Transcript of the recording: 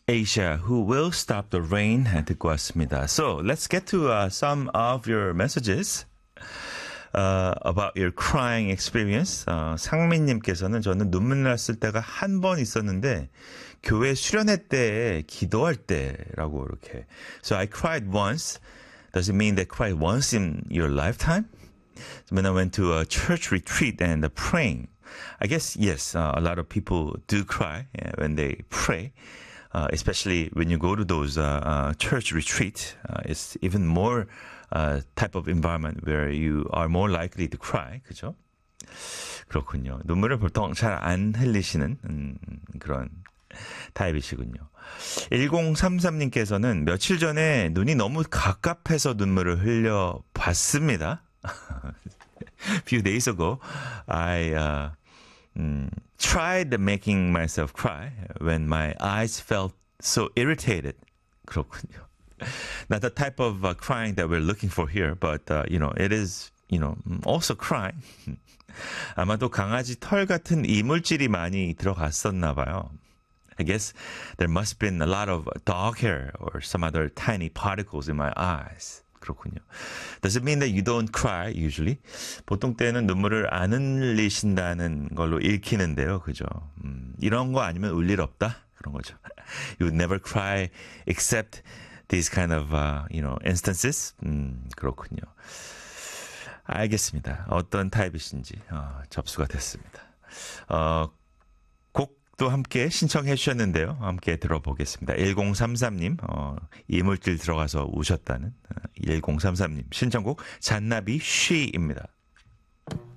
Asia, who will stop the rain 듣고 왔습니다. So let's get to some of your messages about your crying experience. 상민님께서는 저는 눈물 났을 때가 한 번 있었는데 교회 수련회 때 기도할 때라고 이렇게. So I cried once. Does it mean that cried once in your lifetime? When I went to a church retreat and praying. I guess, yes, a lot of people do cry when they pray, especially when you go to those church retreats. It's even more type of environment where you are more likely to cry. 그죠? 그렇군요. 눈물을 보통 잘 안 흘리시는 그런 타입이시군요. 1033님께서는 며칠 전에 눈이 너무 갑갑해서 눈물을 흘려봤습니다. A few days ago, I tried making myself cry when my eyes felt so irritated. 그렇군요. Not the type of crying that we're looking for here, but it is, also crying. 아마도 강아지 털 같은 이물질이 많이 들어갔었나 봐요. I guess there must have been a lot of dog hair or some other tiny particles in my eyes. 그렇군요. Does it mean that you don't cry usually? 보통 때는 눈물을 안 흘리신다는 걸로 읽히는데요. 그죠? 이런 거 아니면 울 일 없다? 그런 거죠. You would never cry except these kind of, instances? 그렇군요. 알겠습니다. 어떤 타입이신지 접수가 됐습니다. 곡도 함께 신청해 주셨는데요. 함께 들어보겠습니다. 1033님 이물질 들어가서 우셨다는 1033님 신청곡 잔나비 쉬입니다.